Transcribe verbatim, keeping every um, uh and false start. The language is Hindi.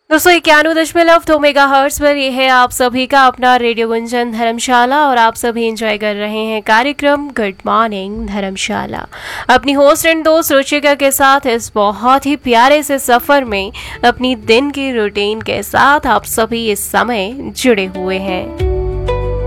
दोस्तों इक्यानवे दशमलव दो मेगा हर्ट्स पर ये है आप सभी का अपना रेडियो गुंजन धर्मशाला और आप सभी एंजॉय कर रहे हैं कार्यक्रम गुड मॉर्निंग धर्मशाला अपनी होस्ट एंड दोस्त रुचिका के साथ इस बहुत ही प्यारे से सफर में अपनी दिन की रूटीन के साथ आप सभी इस समय जुड़े हुए हैं।